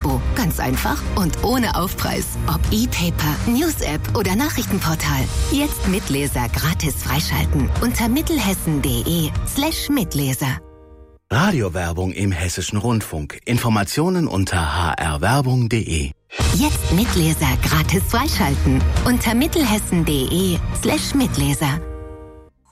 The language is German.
Abo. Ganz einfach und ohne Aufpreis. Ob E-Paper, News-App oder Nachrichtenportal. Jetzt Mitleser gratis freischalten unter mittelhessen.de/Mitleser. Radiowerbung im Hessischen Rundfunk. Informationen unter hrwerbung.de. Jetzt Mitleser gratis freischalten unter mittelhessen.de/Mitleser.